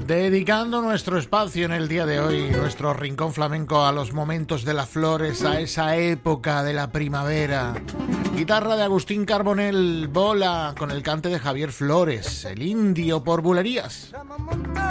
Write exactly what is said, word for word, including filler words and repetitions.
Dedicando nuestro espacio en el día de hoy, nuestro rincón flamenco, a los momentos de las flores, a esa época de la primavera. Guitarra de Agustín Carbonell, bola con el cante de Javier Flores, el indio por bulerías.